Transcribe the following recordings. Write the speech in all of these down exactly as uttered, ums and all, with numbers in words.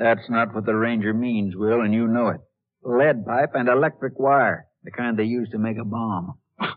That's not what the ranger means, Will, and you know it. Lead pipe and electric wire, the kind they use to make a bomb.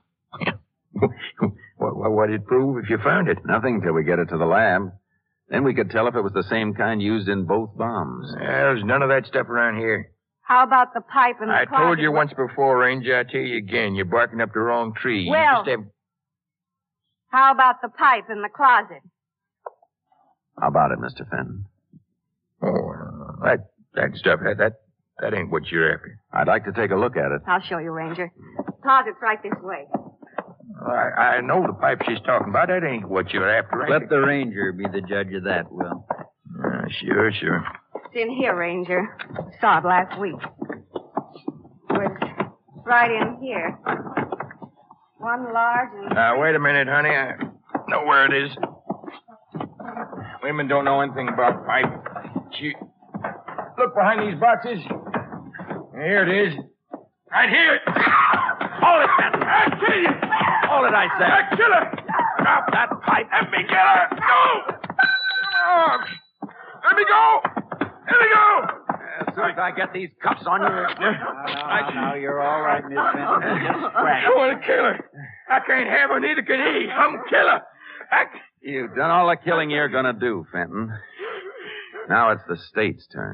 what, what, what'd it prove if you found it? Nothing till we get it to the lab. Then we could tell if it was the same kind used in both bombs. Yeah, there's none of that stuff around here. How about the pipe in the I closet? told you once before, Ranger. I tell you again, you're barking up the wrong tree. Well, You just have... how about the pipe in the closet? How about it, Mister Fenton? Oh, that that stuff, that, that that ain't what you're after. I'd like to take a look at it. I'll show you, Ranger. The closet's right this way. I, I know the pipe she's talking about. That ain't what you're after, Ranger. Let the ranger be the judge of that, Will. Uh, sure, sure. It's in here, Ranger. Saw it last week. It's right in here. One large and... Now, wait a minute, honey. I know where it is. Women don't know anything about pipe. She... Look behind these boxes. Here it is. Right here. Hold it, Fenton. I'll kill you. Hold it, I said. I'll kill her. Drop that pipe. Let me get her. Go. Oh, let me go. Let me go. As soon as I get these cuffs on you... Now, now, now, you're all right, Miss Fenton. Just scratch. I want to kill her. I can't have her, neither can he. I'm a killer. I... You've done all the killing you're gonna do, Fenton. Now it's the state's turn.